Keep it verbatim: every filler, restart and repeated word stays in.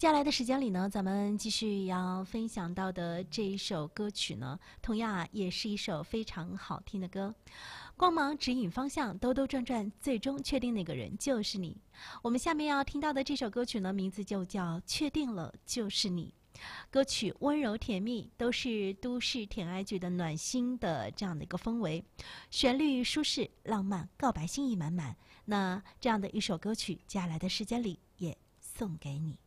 接下来的时间里呢，咱们继续要分享到的这一首歌曲呢，同样啊也是一首非常好听的歌。光芒指引方向，兜兜转转，最终确定那个人就是你。我们下面要听到的这首歌曲呢，名字就叫《确定了就是你》。歌曲温柔甜蜜，都是都市甜爱剧的暖心的这样的一个氛围，旋律舒适浪漫，告白心意满满。那这样的一首歌曲，接下来的时间里也送给你。